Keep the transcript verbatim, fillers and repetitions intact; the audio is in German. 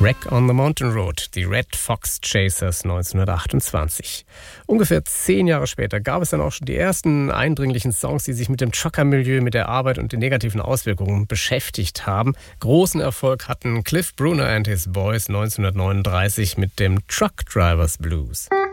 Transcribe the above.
Wreck on the Mountain Road, die Red Fox Chasers neunzehnhundertachtundzwanzig. Ungefähr zehn Jahre später gab es dann auch schon die ersten eindringlichen Songs, die sich mit dem Trucker-Milieu, mit der Arbeit und den negativen Auswirkungen beschäftigt haben. Großen Erfolg hatten Cliff Bruner and his Boys neunzehnhundertneununddreißig mit dem Truck Drivers Blues.